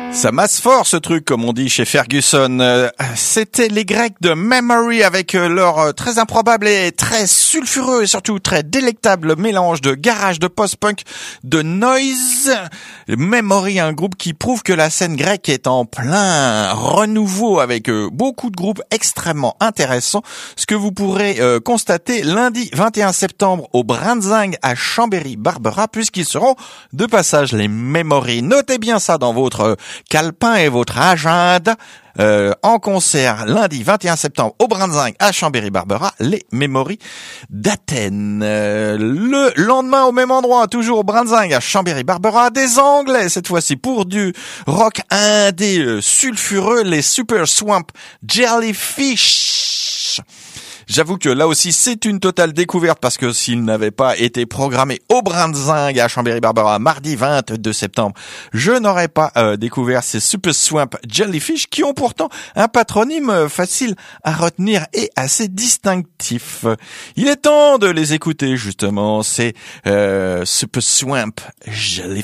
Ça masse fort ce truc, comme on dit chez Ferguson. C'était les Grecs de Memory avec leur très improbable et très sulfureux et surtout très délectable mélange de garage, de post-punk, de noise. Memory, un groupe qui prouve que la scène grecque est en plein renouveau avec beaucoup de groupes extrêmement intéressants. Ce que vous pourrez constater lundi 21 septembre au Brandzing à Chambéry-Barbera, puisqu'ils seront de passage, les Memory. Notez bien ça dans votre calepin et votre agenda. En concert lundi 21 septembre au Brandzing à Chambéry-Barbera, les Memory d'Athènes. Le lendemain au même endroit, toujours au Brandzing à Chambéry-Barbera, des Anglais cette fois-ci pour du rock indé sulfureux, les Super Swamp Jellyfish. J'avoue que là aussi c'est une totale découverte parce que s'il n'avait pas été programmé au Brandzing à Chambéry-Barbera mardi 22 septembre, je n'aurais pas découvert ces Super Swamp Jellyfish qui ont pourtant un patronyme facile à retenir et assez distinctif. Il est temps de les écouter justement, ces Super Swamp Jellyfish.